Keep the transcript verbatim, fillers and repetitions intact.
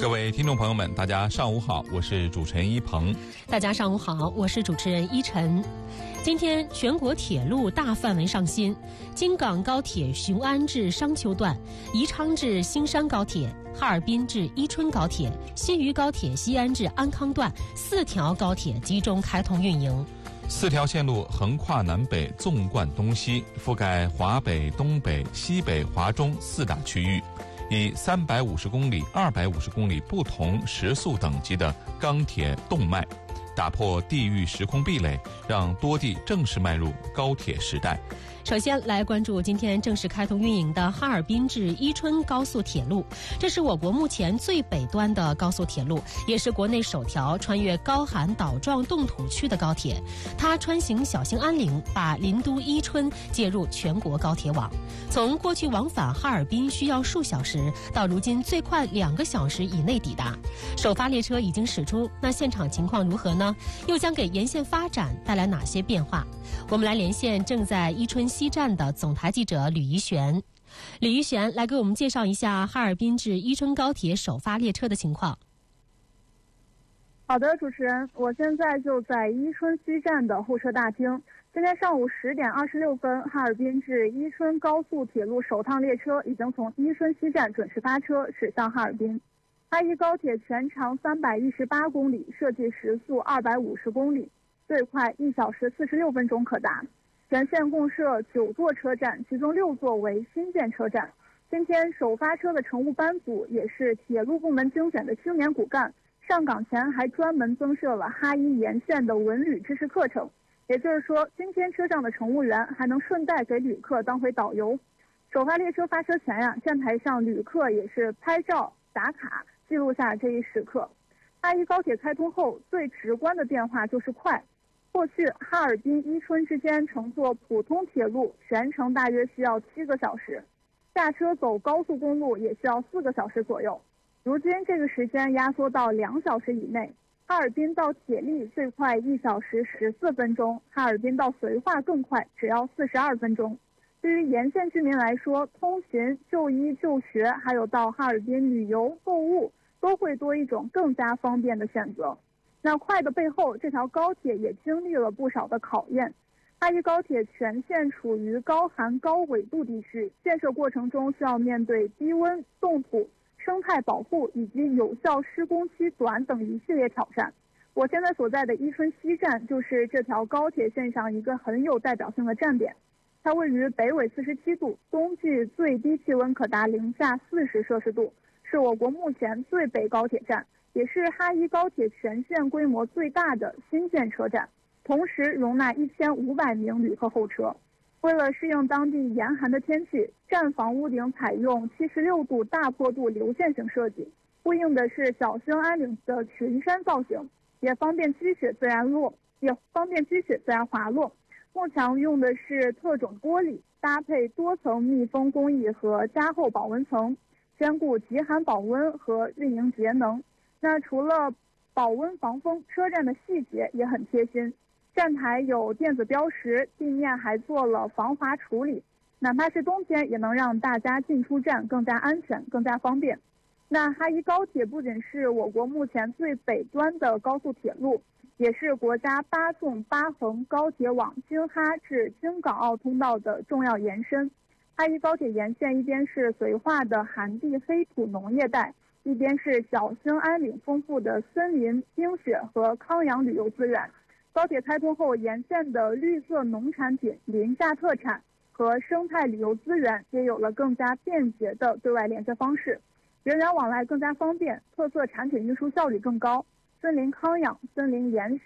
各位听众朋友们，大家上午好，我是主持人一鹏。 大家上午好，我是主持人依晨。今天全国铁路大范围上新，京港高铁雄安至商丘段、宜昌至新山高铁、哈尔滨至伊春高铁、西渝高铁西安至安康段四条高铁集中开通运营。 四条线路横跨南北，纵贯东西，覆盖华北、东北、西北、华中四大区域，以三百五十公里、二百五十公里不同时速等级的钢铁动脉，打破地域时空壁垒，让多地正式迈入高铁时代。 首先来关注今天正式开通运营的哈尔滨至伊春高速铁路，这是我国目前最北端的高速铁路，也是国内首条穿越高寒岛状冻土区的高铁。它穿行小兴安岭，把林都伊春接入全国高铁网。从过去往返哈尔滨需要数小时，到如今最快两个小时以内抵达。首发列车已经驶出，那现场情况如何呢？又将给沿线发展带来哪些变化？我们来连线正在伊春西站的总台记者吕怡璇。吕怡璇来给我们介绍一下哈尔滨至伊春高铁首发列车的情况。 好的，主持人，我现在就在伊春西站的候车大厅。今天上午十点二十六分，哈尔滨至伊春高速铁路首趟列车已经从伊春西站准时发车，驶向哈尔滨。哈伊高铁全长三百一十八公里，设计时速二百五十公里，最快一小时四十六分钟可达。全线共设九座车站，其中六座为新建车站。今天首发车的乘务班组也是铁路部门精选的青年骨干，上岗前还专门增设了哈伊沿线的文旅知识课程。也就是说，今天车上的乘务员还能顺带给旅客当回导游。首发列车发车前呀、啊，站台上旅客也是拍照打卡，记录下这一时刻。哈伊高铁开通后，最直观的变化就是快。过去哈尔滨伊春之间乘坐普通铁路全程大约需要七个小时，下车走高速公路也需要四个小时左右。如今这个时间压缩到两小时以内。哈尔滨到铁力最快一小时十四分钟，哈尔滨到绥化更快，只要四十二分钟。对于沿线居民来说，通勤、就医、就学，还有到哈尔滨旅游、购物，都会多一种更加方便的选择。那快的背后，这条高铁也经历了不少的考验。哈伊高铁全线处于高寒高纬度地区，建设过程中需要面对低温、冻土、生态保护以及有效施工期短等一系列挑战。我现在所在的伊春西站就是这条高铁线上一个很有代表性的站点。它位于北纬四十七度，冬季最低气温可达零下四十摄氏度，是我国目前最北高铁站，也是哈伊高铁全线规模最大的新建车站，同时容纳一千五百名旅客候车。为了适应当地严寒的天气，站房屋顶采用七十六度大坡度流线型设计，呼应的是小兴安岭的群山造型，也方便积雪自然落，也方便积雪自然滑落。幕墙用的是特种玻璃，搭配多层密封工艺和加厚保温层，兼顾极寒保温和运营节能。那除了保温防风，车站的细节也很贴心。站台有电子标识，地面还做了防滑处理，哪怕是冬天也能让大家进出站更加安全、更加方便。那哈伊高铁不仅是我国目前最北端的高速铁路，也是国家八纵八横高铁网京哈至京港澳通道的重要延伸。哈伊高铁沿线一边是绥化的寒地黑土农业带，一边是小兴安岭丰富的森林、冰雪和康养旅游资源。高铁开通后，沿线的绿色农产品、林下特产和生态旅游资源也有了更加便捷的对外连接方式，人员往来更加方便，特色产品运输效率更高。森林康养、森林延